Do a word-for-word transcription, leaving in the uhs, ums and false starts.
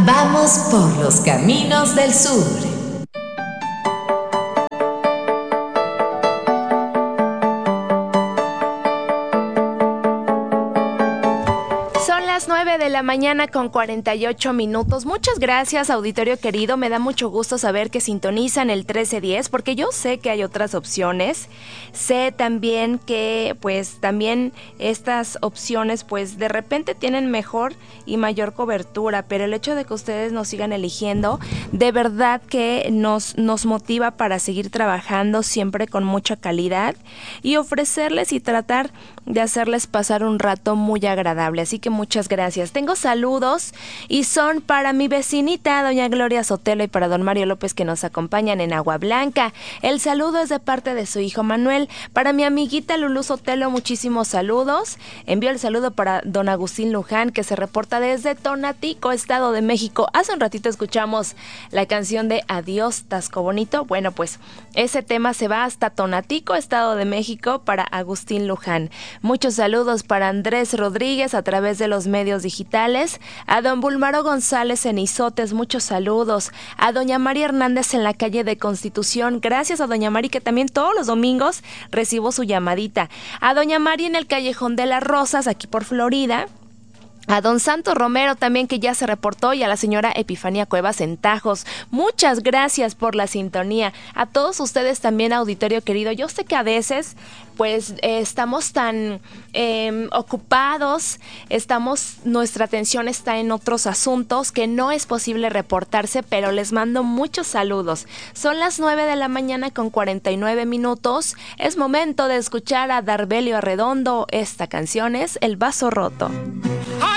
Vamos por los caminos del sur. Son las nueve de la mañana con cuarenta y ocho minutos. Muchas gracias, auditorio querido. Me da mucho gusto saber que sintonizan el trece diez, porque yo sé que hay otras opciones. Sé también que pues también estas opciones pues de repente tienen mejor y mayor cobertura, pero el hecho de que ustedes nos sigan eligiendo de verdad que nos, nos motiva para seguir trabajando siempre con mucha calidad y ofrecerles y tratar de hacerles pasar un rato muy agradable. Así que muchas gracias. Tengo saludos y son para mi vecinita, doña Gloria Sotelo, y para don Mario López, que nos acompañan en Agua Blanca. El saludo es de parte de su hijo Manuel. Para mi amiguita Lulú Sotelo, muchísimos saludos. Envío el saludo para don Agustín Luján, que se reporta desde Tonatico, Estado de México. Hace un ratito escuchamos la canción de Adiós, Tasco Bonito. Bueno, pues ese tema se va hasta Tonatico, Estado de México, para Agustín Luján. Muchos saludos para Andrés Rodríguez a través de los medios digitales, a don Bulmaro González en Izotes, muchos saludos, a doña María Hernández en la calle de Constitución, gracias a doña Mari, que también todos los domingos recibo su llamadita, a doña Mari en el Callejón de las Rosas, aquí por Florida, a don Santos Romero también, que ya se reportó, y a la señora Epifania Cuevas en Tajos. Muchas gracias por la sintonía. A todos ustedes también, auditorio querido. Yo sé que a veces pues eh, estamos tan eh, ocupados, estamos, nuestra atención está en otros asuntos que no es posible reportarse, pero les mando muchos saludos. Son las nueve de la mañana con cuarenta y nueve minutos. Es momento de escuchar a Darbelio Arredondo. Esta canción es El Vaso Roto.